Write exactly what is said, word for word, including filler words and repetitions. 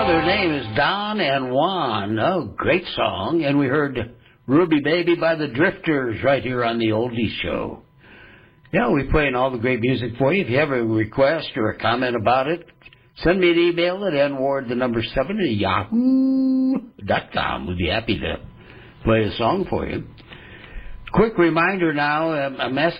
Well, their name is Don and Juan. Oh, great song. And we heard Ruby Baby by the Drifters right here on the Oldies Show. Yeah, we're playing all the great music for you. If you have a request or a comment about it, send me an email at n ward, the number seven, at yahoo dot com. We'd be happy to play a song for you. Quick reminder now, I'm asking